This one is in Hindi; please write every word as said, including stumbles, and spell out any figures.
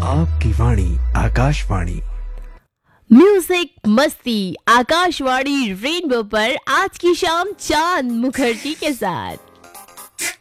आपकी वाणी आकाशवाणी। म्यूजिक मस्ती आकाशवाणी रेनबो पर आज की शाम चांद मुखर्जी के साथ।